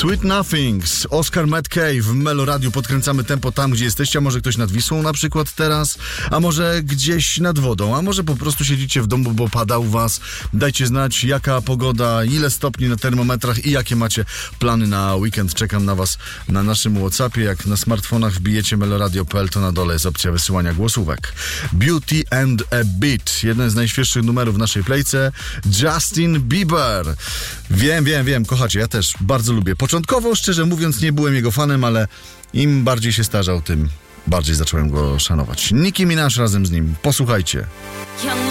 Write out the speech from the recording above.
Sweet Nothings, Oscar Metcalf w Melo Radio. Podkręcamy tempo tam, gdzie jesteście. A może ktoś nad Wisłą na przykład teraz, a może gdzieś nad wodą, a może po prostu siedzicie w domu, bo pada u was. Dajcie znać, jaka pogoda, ile stopni na termometrach i jakie macie plany na weekend. Czekam na was na naszym WhatsAppie. Jak na smartfonach wbijecie meloradio.pl, to na dole jest opcja wysyłania głosówek. Beauty and a Beat, jeden z najświeższych numerów w naszej playce. Justin Bieber. Wiem, kochacie, ja też bardzo lubię. Początkowo, szczerze mówiąc, nie byłem jego fanem, ale im bardziej się starzał, tym bardziej zacząłem go szanować. Nicki Minaj razem z nim. Posłuchajcie.